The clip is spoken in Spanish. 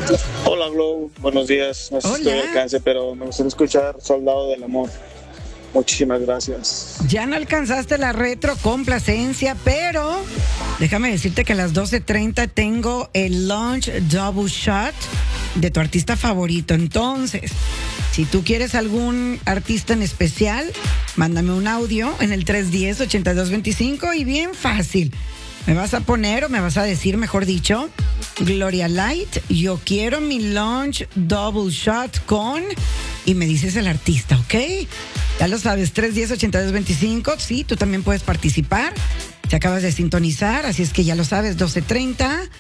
Hola, Glow. Buenos días. No sé si estoy Hola. al alcance, pero me gustaría escuchar Soldado del Amor. Muchísimas gracias. Ya no alcanzaste la retro complacencia, pero déjame decirte que a las 12:30 tengo el Launch Double Shot de tu artista favorito. Entonces, si tú quieres algún artista en especial, mándame un audio en el 310-8225 y bien fácil. Me vas a poner o me vas a decir, mejor dicho, Gloria Light, yo quiero mi Launch Double Shot con... Y me dices el artista, ¿ok? Ya lo sabes, 310-8225. Sí, tú también puedes participar. Te acabas de sintonizar, así es que ya lo sabes, 12:30.